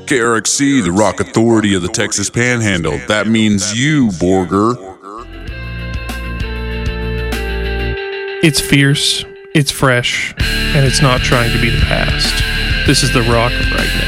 KRXC, the rock authority of the Texas Panhandle. That means you, Borger. It's fierce, it's fresh, and it's not trying to be the past. This is the rock of right